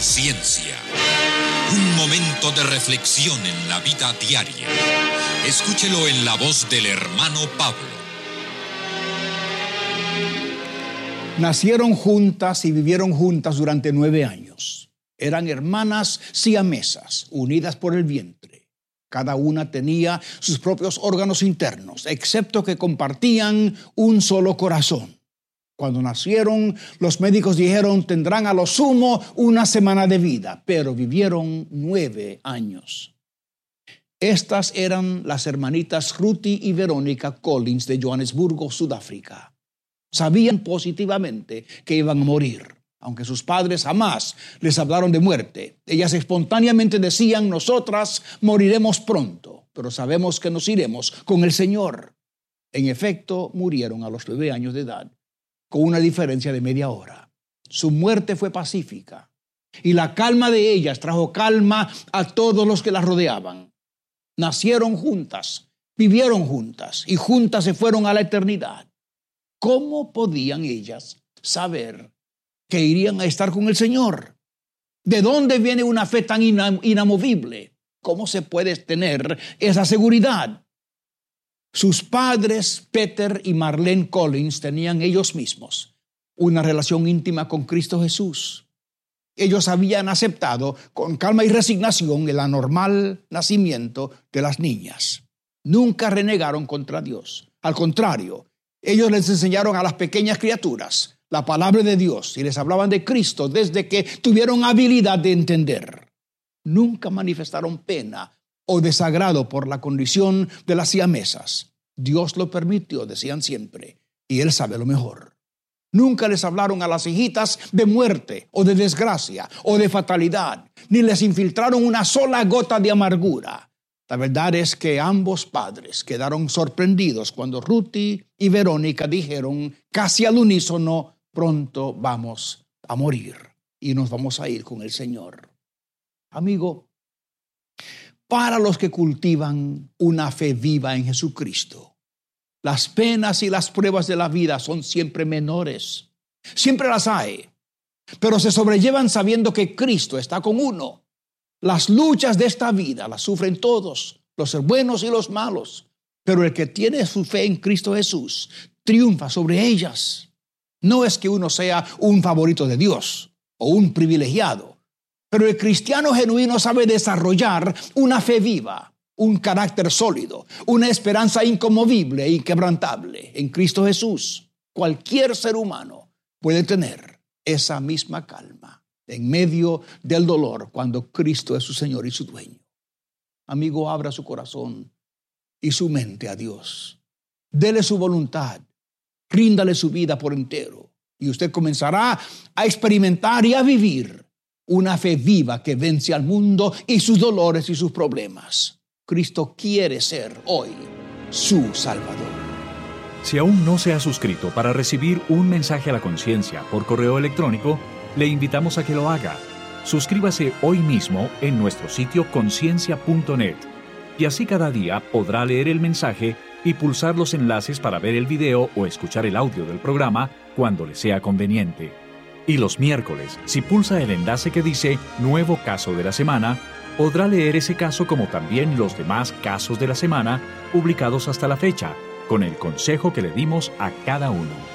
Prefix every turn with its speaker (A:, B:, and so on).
A: Conciencia. Un momento de reflexión en la vida diaria. Escúchelo en la voz del hermano Pablo.
B: Nacieron juntas y vivieron juntas durante 9 años. Eran hermanas siamesas, unidas por el vientre. Cada una tenía sus propios órganos internos, excepto que compartían un solo corazón. Cuando nacieron, los médicos dijeron tendrán a lo sumo 1 semana de vida, pero vivieron 9 años. Estas eran las hermanitas Ruthie y Veronica Collins de Johannesburgo, Sudáfrica. Sabían positivamente que iban a morir, aunque sus padres jamás les hablaron de muerte. Ellas espontáneamente decían, nosotras moriremos pronto, pero sabemos que nos iremos con el Señor. En efecto, murieron a los 9 años de edad, con una diferencia de media hora. Su muerte fue pacífica, y la calma de ellas trajo calma a todos los que las rodeaban. Nacieron juntas, vivieron juntas, y juntas se fueron a la eternidad. ¿Cómo podían ellas saber que irían a estar con el Señor? ¿De dónde viene una fe tan inamovible? ¿Cómo se puede tener esa seguridad? Sus padres, Peter y Marlene Collins, tenían ellos mismos una relación íntima con Cristo Jesús. Ellos habían aceptado con calma y resignación el anormal nacimiento de las niñas. Nunca renegaron contra Dios. Al contrario, ellos les enseñaron a las pequeñas criaturas la palabra de Dios y les hablaban de Cristo desde que tuvieron habilidad de entender. Nunca manifestaron pena o desagrado por la condición de las siamesas. Dios lo permitió, decían siempre, y Él sabe lo mejor. Nunca les hablaron a las hijitas de muerte o de desgracia o de fatalidad, ni les infiltraron una sola gota de amargura. La verdad es que ambos padres quedaron sorprendidos cuando Ruthie y Verónica dijeron casi al unísono, pronto vamos a morir y nos vamos a ir con el Señor. Amigo, para los que cultivan una fe viva en Jesucristo, las penas y las pruebas de la vida son siempre menores. Siempre las hay, pero se sobrellevan sabiendo que Cristo está con uno. Las luchas de esta vida las sufren todos, los buenos y los malos, pero el que tiene su fe en Cristo Jesús triunfa sobre ellas. No es que uno sea un favorito de Dios o un privilegiado, pero el cristiano genuino sabe desarrollar una fe viva, un carácter sólido, una esperanza inconmovible e inquebrantable en Cristo Jesús. Cualquier ser humano puede tener esa misma calma en medio del dolor cuando Cristo es su Señor y su dueño. Amigo, abra su corazón y su mente a Dios. Dele su voluntad, ríndale su vida por entero y usted comenzará a experimentar y a vivir una fe viva que vence al mundo y sus dolores y sus problemas. Cristo quiere ser hoy su Salvador.
C: Si aún no se ha suscrito para recibir un mensaje a la conciencia por correo electrónico, le invitamos a que lo haga. Suscríbase hoy mismo en nuestro sitio conciencia.net y así cada día podrá leer el mensaje y pulsar los enlaces para ver el video o escuchar el audio del programa cuando le sea conveniente. Y los miércoles, si pulsa el enlace que dice Nuevo Caso de la Semana, podrá leer ese caso como también los demás casos de la semana publicados hasta la fecha, con el consejo que le dimos a cada uno.